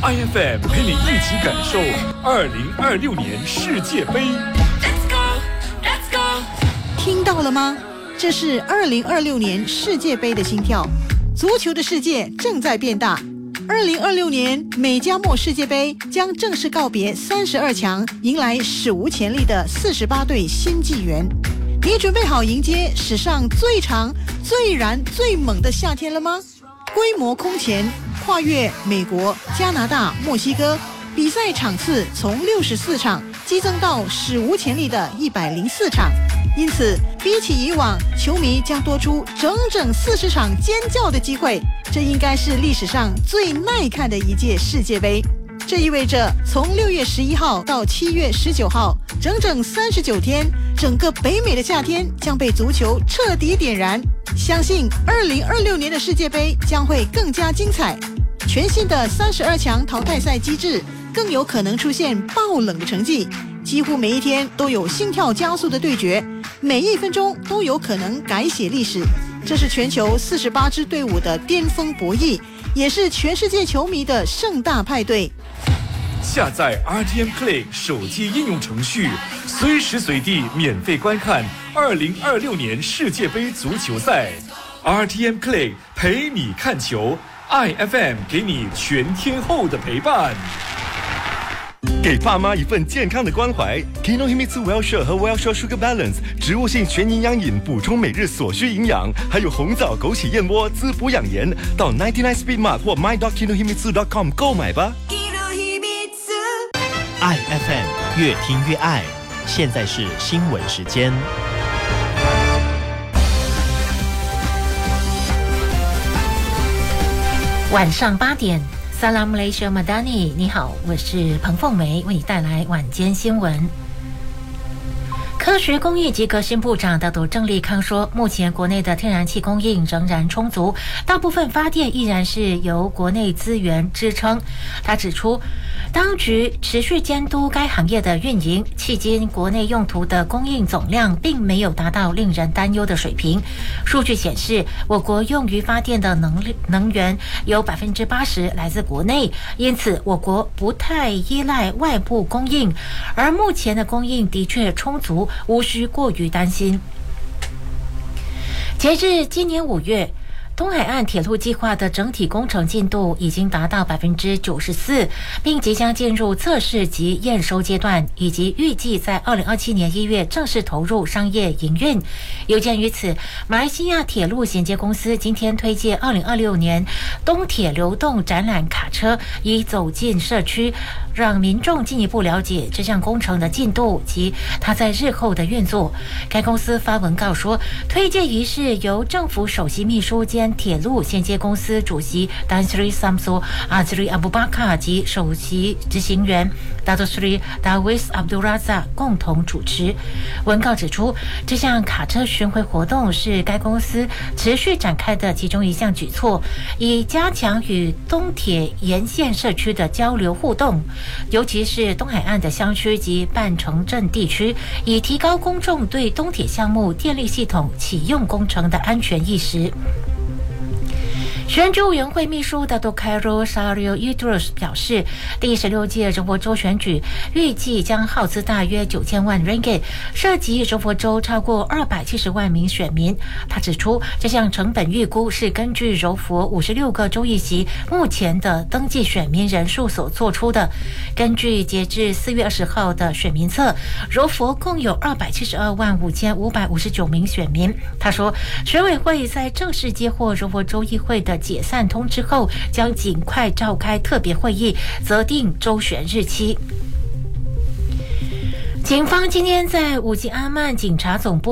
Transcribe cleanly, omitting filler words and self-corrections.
IFM 陪你一起感受2026年世界杯。 听到了吗？这是2026年世界杯的心跳，足球的世界正在变大。2026年美加墨世界杯将正式告别32强，迎来史无前例的48队新纪元。你准备好迎接史上最长、最燃、最猛的夏天了吗？规模空前，跨越美国、加拿大、墨西哥，比赛场次从64场激增到史无前例的104场。因此，比起以往，球迷将多出整整40场尖叫的机会。这应该是历史上最耐看的一届世界杯。这意味着从6月11号到7月19号，整整39天，整个北美的夏天将被足球彻底点燃。相信2026年的世界杯将会更加精彩。全新的32强淘汰赛机制更有可能出现爆冷的成绩，几乎每一天都有心跳加速的对决，每一分钟都有可能改写历史。这是全球48支队伍的巅峰博弈，也是全世界球迷的盛大派对。 下载 RTM Play 手机应用程序，随时随地免费观看2026年世界杯足球赛。RTM Play 陪你看球， IFM 给你全天候的陪伴。 给爸妈一份健康的关怀 Kinohimitsu Wellshore 和 Wellshore Sugar Balance 植物性全营养饮，补充每日所需营养，还有红枣枸杞燕窝滋补养颜，到99 Speed Mart 或 my.kinohimitsu.com 购买吧。 IFM 越听越爱。现在是新闻时间。 晚上8点，Salam Malaysia Madani， 你好，我是彭凤梅，为你带来晚间新闻。科学工艺及革新部长大都郑立康说，目前国内的天然气供应仍然充足，大部分发电依然是由国内资源支撑。他指出，当局持续监督该行业的运营，迄今国内用途的供应总量并没有达到令人担忧的水平。数据显示，我国用于发电的能源有 80% 来自国内，因此我国不太依赖外部供应，而目前的供应的确充足，无需过于担心。截至今年5月，东海岸铁路计划的整体工程进度已经达到 94%， 并即将进入测试及验收阶段，以及预计在2027年1月正式投入商业营运。有鉴于此，马来西亚铁路衔接公司今天推介2026年东铁流动展览卡车，以走进社区，让民众进一步了解这项工程的进度及它在日后的运作。该公司发文告说，推介仪式由政府首席秘书兼铁路衔接公司主席 Tan Sri Samsul Azri Abu Bakar 及首席执行员 Dato Sri Dawis Abdul Razak 共同主持。文告指出，这项卡车巡回活动是该公司持续展开的其中一项举措，以加强与东铁沿线社区的交流互动，尤其是东海岸的乡区及半城镇地区，以提高公众对东铁项目电力系统启用工程的安全意识。选举委员会秘书Dato Khairul Sario Idrus 表示，第16届柔佛州选举预计将耗资大约9000万 ringgit， 涉及柔佛州超过270万名选民。他指出，这项成本预估是根据柔佛56个州议席目前的登记选民人数所做出的。根据截至4月20号的选民册，柔佛共有272万5559名选民。他说，选委会在正式接获柔佛州议会的解散通知后，将尽快召开特别会议，择定州选日期。警方今天在五吉阿曼警察总部